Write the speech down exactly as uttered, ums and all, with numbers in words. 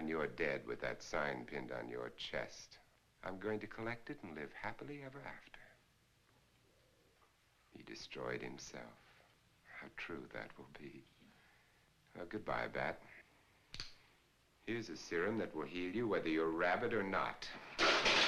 When you're dead with that sign pinned on your chest, I'm going to collect it and live happily ever after. He destroyed himself. How true that will be. Well, goodbye, Bat. Here's a serum that will heal you whether you're rabid or not.